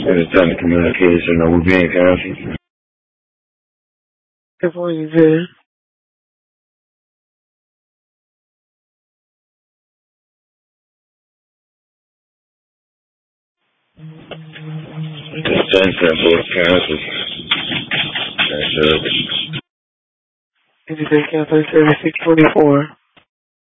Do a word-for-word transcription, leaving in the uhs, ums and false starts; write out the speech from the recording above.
Anytime communication, are we being canceled? Good morning, Jen. The ten simple is canceled. That's uh, Anything cancel service six twenty-four.